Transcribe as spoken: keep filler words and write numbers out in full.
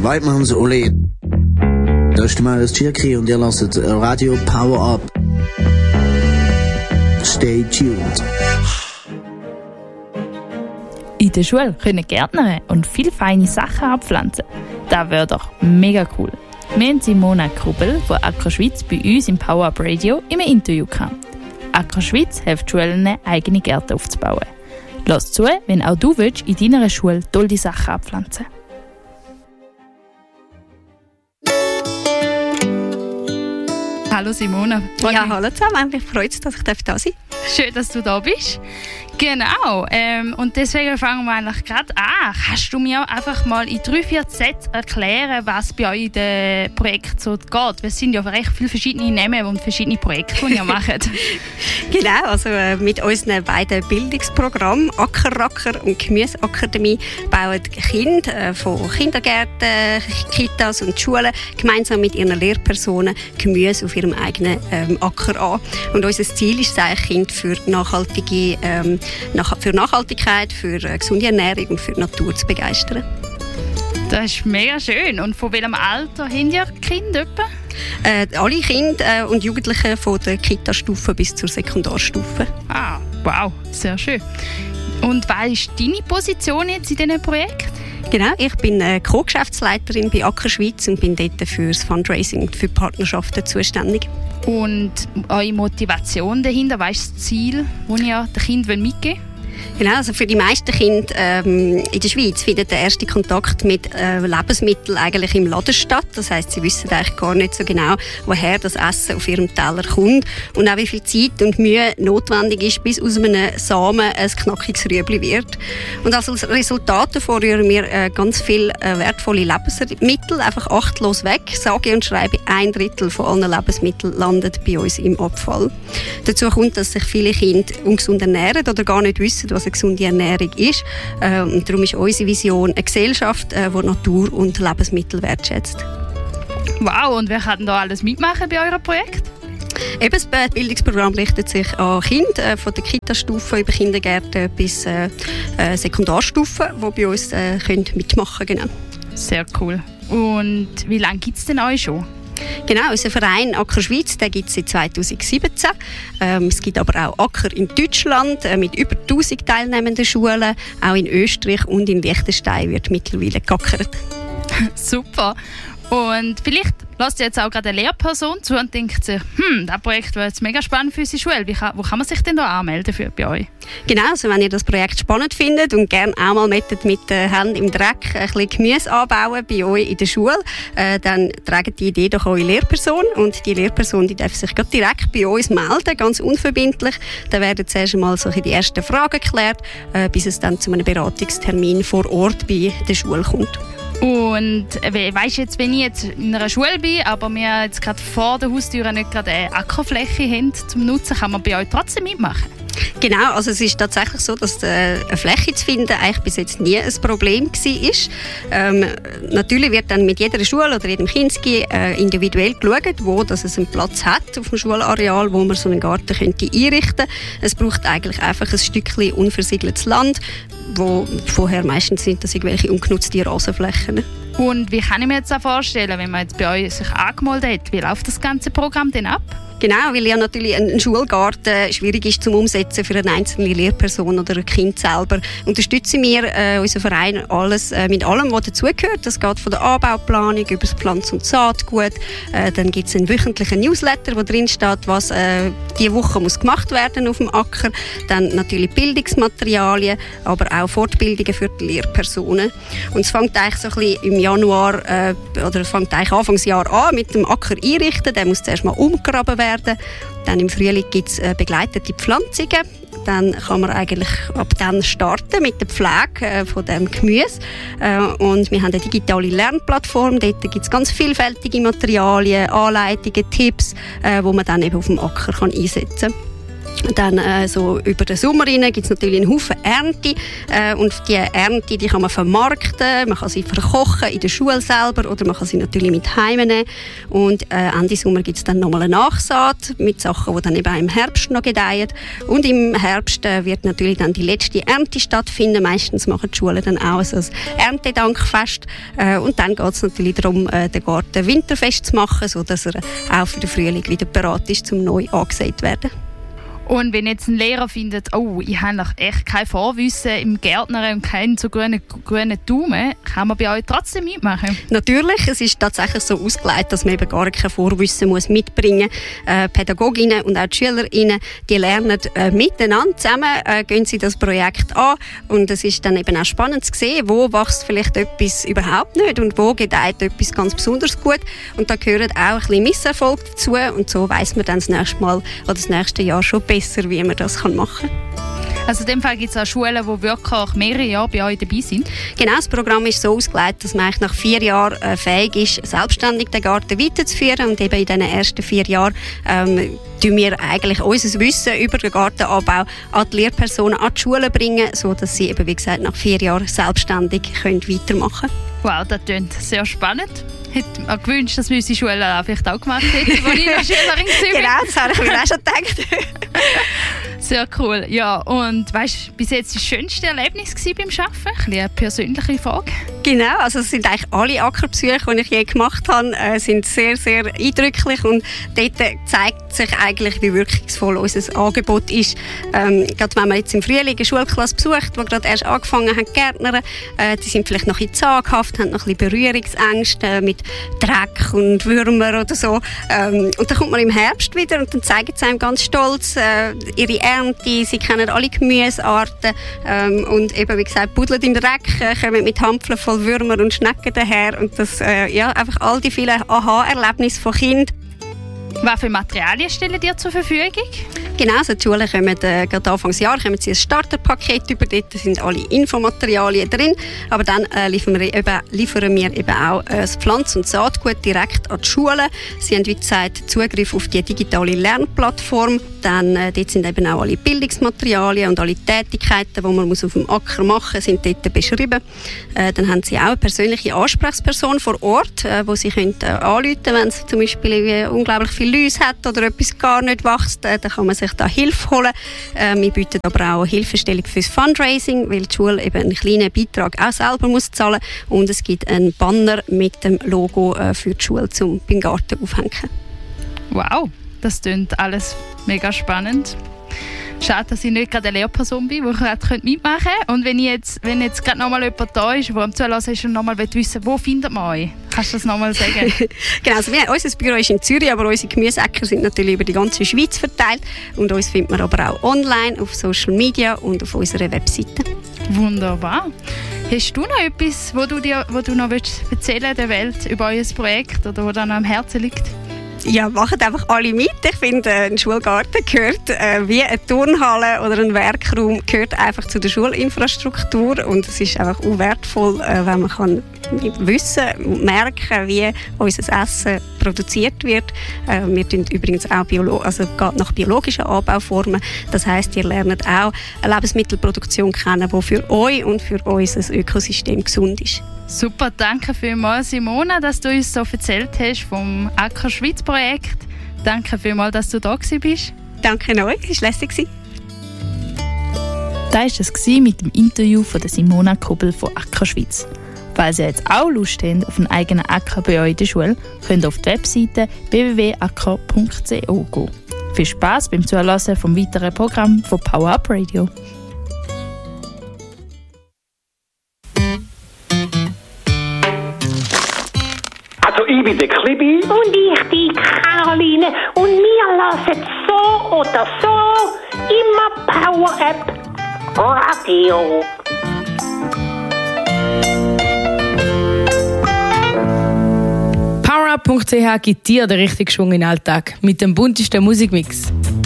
Weidmanns Ole. Das ist Marius Tschirki und ihr lasst Radio Power Up. Stay tuned. In der Schule können Gärtner und viele feine Sachen abpflanzen. Das wäre doch mega cool. Wir haben Simona Krubel von Ackerschweiz bei uns im Power Up Radio im Interview gehabt. Ackerschweiz hilft Schulen, eigene Gärten aufzubauen. Lass zu, wenn auch du willst, in deiner Schule tolle Sachen abpflanzen. Hallo Simona. Ja, hallo zusammen. Mich freut es, dass ich da sein darf. Schön, dass du da bist. Genau. Ähm, und deswegen fangen wir eigentlich gerade an. Kannst du mir einfach mal in drei, vier Sätzen erklären, was bei euch in dem Projekt so geht? Es sind ja recht viele verschiedene Namen und verschiedene Projekte, die ihr macht. Genau, also äh, mit unseren beiden Bildungsprogrammen Ackerracker und Gemüseakademie bauen Kinder äh, von Kindergärten, Kitas und Schulen gemeinsam mit ihren Lehrpersonen Gemüse auf ihrem eigenen ähm, Acker an. Und unser Ziel ist es eigentlich, Kinder für nachhaltige ähm, nach, für Nachhaltigkeit, für äh, gesunde Ernährung und für die Natur zu begeistern. Das ist mega schön. Und von welchem Alter haben ihr Kinder etwa? Äh, alle Kinder äh, und Jugendliche von der Kita-Stufe bis zur Sekundarstufe. Ah, wow, sehr schön. Und was ist deine Position jetzt in diesem Projekt? Genau, ich bin äh, Co-Geschäftsleiterin bei Ackerschweiz und bin dort für das Fundraising und für Partnerschaften zuständig. Und eure Motivation dahinter, was ist das Ziel, das ihr den Kindern mitgeben wollt? Genau, also für die meisten Kinder ähm, in der Schweiz findet der erste Kontakt mit äh, Lebensmitteln eigentlich im Laden statt. Das heisst, sie wissen eigentlich gar nicht so genau, woher das Essen auf ihrem Teller kommt und auch wie viel Zeit und Mühe notwendig ist, bis aus einem Samen ein knackiges Rüebli wird. Und als Resultat davon rühren wir äh, ganz viele äh, wertvolle Lebensmittel einfach achtlos weg. Sage und schreibe, ein Drittel von allen Lebensmitteln landet bei uns im Abfall. Dazu kommt, dass sich viele Kinder ungesund ernähren oder gar nicht wissen, was eine gesunde Ernährung ist. Äh, und darum ist unsere Vision eine Gesellschaft, äh, die Natur und Lebensmittel wertschätzt. Wow, und wer kann denn da alles mitmachen bei eurem Projekt? Eben, das Bildungsprogramm richtet sich an Kinder äh, von der Kita-Stufe über Kindergärten bis äh, äh, Sekundarstufe, die bei uns äh, können mitmachen können. Genau. Sehr cool. Und wie lange gibt es denn euch schon? Genau, unser Verein Acker Schweiz, den gibt es seit zweitausendsiebzehn. Ähm, es gibt aber auch Acker in Deutschland äh, mit über tausend teilnehmenden Schulen. Auch in Österreich und in Liechtenstein wird mittlerweile geackert. Super. Und vielleicht lässt jetzt auch gerade eine Lehrperson zu und denkt sich, hm, das Projekt wäre jetzt mega spannend für unsere Schule. Wie kann, wo kann man sich denn da anmelden für, bei euch? Genau, also wenn ihr das Projekt spannend findet und gerne auch mal mit den Händen im Dreck ein bisschen Gemüse anbauen bei euch in der Schule, äh, dann tragt die Idee doch eure Lehrperson und die Lehrperson die darf sich direkt bei uns melden, ganz unverbindlich. Dann werden zuerst einmal so die ersten Fragen geklärt, äh, bis es dann zu einem Beratungstermin vor Ort bei der Schule kommt. Und weißt du jetzt, wenn ich jetzt in einer Schule bin, aber wir jetzt gerade vor der Haustür nicht gerade eine Ackerfläche haben zum Nutzen, kann man bei euch trotzdem mitmachen? Genau, also es ist tatsächlich so, dass äh, eine Fläche zu finden eigentlich bis jetzt nie ein Problem war. Ähm, natürlich wird dann mit jeder Schule oder jedem Kinski äh, individuell geschaut, wo dass es einen Platz hat auf dem Schulareal, wo man so einen Garten könnte einrichten könnte. Es braucht eigentlich einfach ein Stückchen unversiegeltes Land, wo vorher meistens sind das irgendwelche ungenutzte Rasenflächen. Und wie kann ich mir jetzt das vorstellen, wenn man jetzt bei euch sich angemeldet hat? Wie läuft das ganze Programm denn ab? Genau, weil ja natürlich ein Schulgarten schwierig ist zum Umsetzen für eine einzelne Lehrperson oder ein Kind selber. Unterstützen wir äh, unseren Verein alles, äh, mit allem, was dazugehört. Das geht von der Anbauplanung über das Pflanz- und Saatgut. Äh, dann gibt es einen wöchentlichen Newsletter, wo drin steht, was äh, diese Woche muss gemacht werden auf dem Acker. Dann natürlich Bildungsmaterialien, aber auch Fortbildungen für die Lehrpersonen. Und es fängt eigentlich so ein bisschen im Januar äh, oder es fängt eigentlich Anfangsjahr an mit dem Acker einrichten. Der muss zuerst mal umgraben werden. Dann im Frühling gibt es äh, begleitete Pflanzungen. Dann kann man eigentlich ab dann starten mit der Pflege äh, von dem Gemüse. Äh, und wir haben eine digitale Lernplattform. Dort gibt es ganz vielfältige Materialien, Anleitungen, Tipps, äh, wo man dann eben auf dem Acker kann einsetzen kann. Dann äh, so über den Sommer rein gibt es natürlich einen Haufen Ernte äh, und die Ernte, die kann man vermarkten, man kann sie verkochen in der Schule selber oder man kann sie natürlich mit heimnehmen und äh, Ende Sommer gibt es dann nochmal eine Nachsaat mit Sachen, die dann eben auch im Herbst noch gedeihen und im Herbst äh, wird natürlich dann die letzte Ernte stattfinden. Meistens machen die Schulen dann auch so ein Erntedankfest äh, und dann geht es natürlich darum, äh, den Garten winterfest zu machen, sodass er auch für den Frühling wieder bereit ist, zum neu angesät zu werden. Und wenn jetzt ein Lehrer findet, oh, ich habe noch echt kein Vorwissen im Gärtnern und keinen so grünen, grünen Daumen, kann man bei euch trotzdem mitmachen? Natürlich, es ist tatsächlich so ausgelegt, dass man eben gar kein Vorwissen muss mitbringen muss. Äh, Pädagoginnen und auch die Schülerinnen, die lernen äh, miteinander zusammen, äh, gehen sie das Projekt an und es ist dann eben auch spannend zu sehen, wo wächst vielleicht etwas überhaupt nicht und wo gedeiht etwas ganz besonders gut und da gehört auch ein bisschen Misserfolg dazu und so weiss man dann das nächste Mal oder das nächste Jahr schon besser, wie man das machen kann. Also in dem Fall gibt es auch Schulen, die wirklich mehrere Jahre bei euch dabei sind? Genau, das Programm ist so ausgelegt, dass man eigentlich nach vier Jahren äh, fähig ist, selbstständig den Garten weiterzuführen und eben in diesen ersten vier Jahren ähm, tun wir eigentlich unser Wissen über den Gartenanbau an die Lehrpersonen, an die Schulen bringen, sodass sie eben, wie gesagt, nach vier Jahren selbstständig können weitermachen können. Wow, das klingt sehr spannend. Ich hätte mir gewünscht, dass wir unsere Schule auch vielleicht auch gemacht hätten, als ich eine Schülerin war. Genau, das habe ich mir auch schon gedacht. Sehr cool. Ja, und weißt du, bis jetzt das schönste Erlebnis beim Arbeiten? Eine persönliche Frage. Genau, also es sind eigentlich alle Ackerbesuche, die ich je gemacht habe, äh, sind sehr, sehr eindrücklich und dort zeigt sich eigentlich, wie wirkungsvoll unser Angebot ist. Ähm, gerade wenn man jetzt im Frühling eine Schulklasse besucht, die gerade erst angefangen haben zu gärtnern, äh, die sind vielleicht noch ein bisschen zaghaft, haben noch ein bisschen Berührungsängste äh, mit Dreck und Würmern oder so. Ähm, und dann kommt man im Herbst wieder und dann zeigen sie einem ganz stolz äh, ihre Ernte, sie kennen alle Gemüsearten ähm, und eben, wie gesagt, buddeln im Dreck, äh, kommen mit Hampfeln voll Würmer und Schnecken daher und das, äh, ja, einfach all die vielen Aha-Erlebnisse von Kindern. Was für Materialien stellen dir zur Verfügung? Genau, also die Schulen kommen, äh, gerade Anfangsjahr kommen sie ein Starterpaket über, dort sind alle Infomaterialien drin, aber dann äh, liefern, wir eben, liefern wir eben auch äh, das Pflanz- und Saatgut direkt an die Schulen. Sie haben, wie gesagt, Zugriff auf die digitale Lernplattform, dann äh, dort sind eben auch alle Bildungsmaterialien und alle Tätigkeiten, die man muss auf dem Acker machen muss, sind dort beschrieben. Äh, dann haben sie auch eine persönliche Ansprechperson vor Ort, äh, wo sie können, äh, anrufen können, wenn es zum Beispiel unglaublich viel Läuse hat oder etwas gar nicht wächst, äh, dann kann man sich da Hilfe holen. Äh, wir bieten aber auch Hilfestellung fürs Fundraising, weil die Schule eben einen kleinen Beitrag auch selber muss zahlen und es gibt einen Banner mit dem Logo äh, für die Schule zum beim Garten aufhängen. Wow, das klingt alles mega spannend. Schade, dass ich nicht gerade eine Lehrperson bin, die gerade mitmachen könnte. Und wenn jetzt, wenn jetzt gerade noch mal jemand da ist, der am Zuhören ist und noch mal wissen will, wo findet man euch? Kannst du das noch mal sagen? Genau, also wir, unser Büro ist in Zürich, aber unsere Gemüseäcker sind natürlich über die ganze Schweiz verteilt. Und uns findet man aber auch online, auf Social Media und auf unserer Webseite. Wunderbar. Hast du noch etwas, wo du, dir, wo du noch willst erzählen der Welt über euer Projekt oder was dir noch am Herzen liegt? Ja, machen einfach alle mit. Ich finde, ein Schulgarten gehört äh, wie eine Turnhalle oder ein Werkraum gehört einfach zu der Schulinfrastruktur und es ist einfach auch wertvoll, äh, wenn man kann wissen und merken, wie unser Essen produziert wird. Äh, wir tun übrigens auch Biolo- also geht nach biologischen Anbauformen. Das heisst, ihr lernt auch eine Lebensmittelproduktion kennen, die für euch und für unser Ökosystem gesund ist. Super, danke vielmals, Simona, dass du uns so erzählt hast vom Acker Schweiz Projekt. Danke vielmals, dass du da bist. Danke euch, es war lässig. Das war es mit dem Interview von Simona Kubbel von Acker Schweiz. Falls ihr jetzt auch Lust habt auf einen eigenen Acker bei euch in der Schule, könnt ihr auf die Webseite w w w punkt acker punkt c o gehen. Viel Spass beim Zuhören vom weiteren Programm von Power Up Radio. Also ich bin der Klibi. Und ich die Caroline. Und wir lassen so oder so immer Power Up Radio. power up punkt c h gibt dir den richtigen Schwung in den Alltag mit dem buntesten Musikmix.